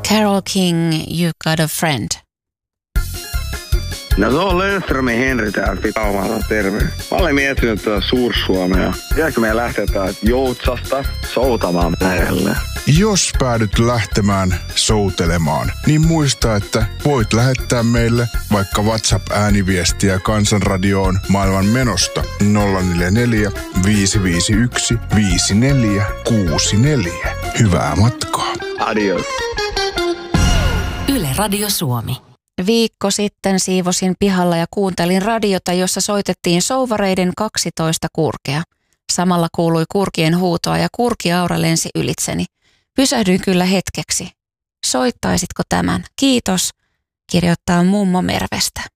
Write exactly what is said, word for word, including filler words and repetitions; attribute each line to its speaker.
Speaker 1: Carole King, You Got a Friend.
Speaker 2: No se on Löfströmin Henri täällä Pitaumalla, terve. Mä olen miettinyt tuota Suur-Suomea. Pitääkö meidän lähteä täältä Joutsasta soutamaan merelle?
Speaker 3: Jos päädyt lähtemään soutelemaan, niin muista, että voit lähettää meille vaikka WhatsApp-ääniviestiä Kansanradioon maailman menosta nolla neljä neljä, viisi viisi yksi, viisi neljä kuusi neljä. Hyvää matkaa.
Speaker 2: Adios.
Speaker 4: Yle Radio Suomi.
Speaker 1: Viikko sitten siivosin pihalla ja kuuntelin radiota, jossa soitettiin souvareiden kaksitoista kurkea. Samalla kuului kurkien huutoa ja kurkiaura lensi ylitseni. Pysähdyin kyllä hetkeksi. Soittaisitko tämän? Kiitos, kirjoittaa mummo Mervestä.